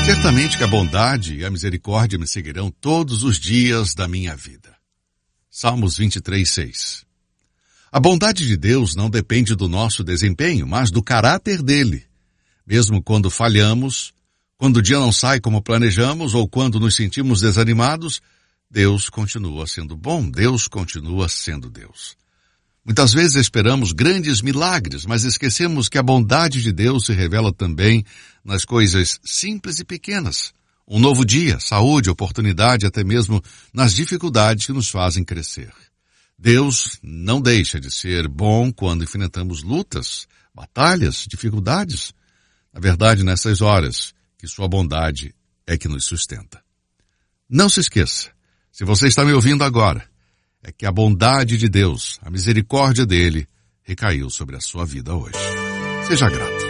Certamente que a bondade e a misericórdia me seguirão todos os dias da minha vida. Salmos 23:6. A bondade de Deus não depende do nosso desempenho, mas do caráter dele. Mesmo quando falhamos, quando o dia não sai como planejamos ou quando nos sentimos desanimados, Deus continua sendo bom, Deus continua sendo Deus. Muitas vezes esperamos grandes milagres, mas esquecemos que a bondade de Deus se revela também nas coisas simples e pequenas. Um novo dia, saúde, oportunidade, até mesmo nas dificuldades que nos fazem crescer. Deus não deixa de ser bom quando enfrentamos lutas, batalhas, dificuldades. Na verdade, nessas horas, que sua bondade é que nos sustenta. Não se esqueça, se você está me ouvindo agora, é que a bondade de Deus, a misericórdia dele, recaiu sobre a sua vida hoje. Seja grato.